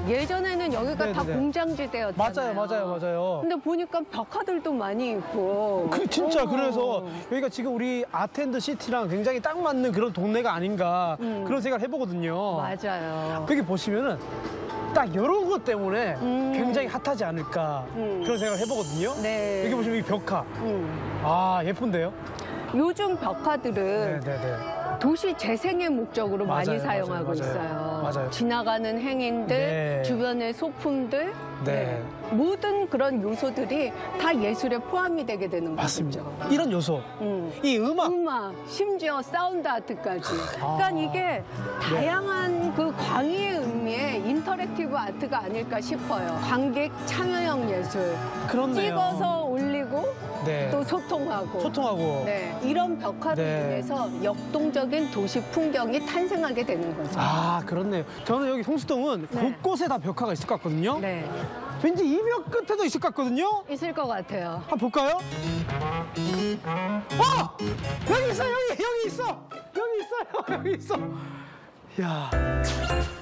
예전에는 여기가 다 네네네. 공장지대였잖아요. 맞아요. 근데 보니까 벽화들도 많이 있고. 진짜 그래서 여기가 지금 우리 아트앤더시티랑 굉장히 딱 맞는 그런 동네가 아닌가 그런 생각을 해보거든요. 맞아요. 여기 보시면은 딱 이런 것 때문에 굉장히 핫하지 않을까 그런 생각을 해보거든요. 네. 여기 보시면 이 벽화. 아, 예쁜데요? 요즘 벽화들은 네네네. 도시 재생의 목적으로 많이 맞아요, 사용하고 맞아요. 있어요. 맞아요. 지나가는 행인들, 네. 주변의 소품들, 네. 모든 그런 요소들이 다 예술에 포함이 되게 되는 맞습니다. 거죠. 이런 요소, 이 음악. 심지어 사운드 아트까지. 그러니까 이게 다양한 그 광의의 의미의 인터랙티브 아트가 아닐까 싶어요. 관객 참여형 예술. 그렇네요. 찍어서 올리고 네. 또 소통하고. 네. 이런 벽화로 네. 인해서 역동적인 도시 풍경이 탄생하게 되는 거죠. 아, 그렇네요. 저는 여기 성수동은 네. 곳곳에 다 벽화가 있을 것 같거든요. 네. 왠지 이 벽 끝에도 있을 것 같거든요. 있을 것 같아요. 한번 볼까요? 여기 있어, 여기 있어. 여기 있어요, 여기 있어. 야.